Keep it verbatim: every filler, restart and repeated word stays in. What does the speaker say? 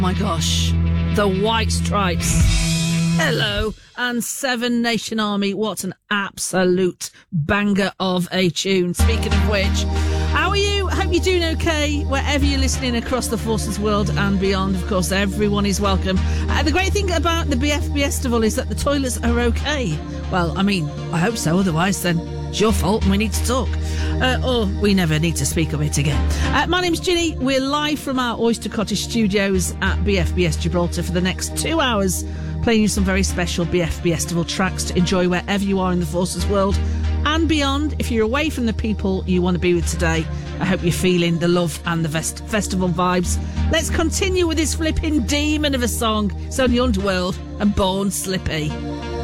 My gosh, the White Stripes. Hello, and Seven Nation Army. What an absolute banger of a tune. Speaking of which, how are you? Hope you're doing okay wherever you're listening across the Forces world and beyond. Of course, everyone is welcome. Uh, the great thing about the B F B Festival is that the toilets are okay. Well, I mean, I hope so. Otherwise, then it's your fault and we need to talk. Uh, or we never need to speak of it again. Uh, my name's Ginny. We're live from our Oyster Cottage studios at B F B S Gibraltar for the next two hours, playing you some very special B F B Festival tracks to enjoy wherever you are in the Forces world and beyond. If you're away from the people you want to be with today, I hope you're feeling the love and the vest- festival vibes. Let's continue with this flipping demon of a song. It's only Underworld and Born Slippy.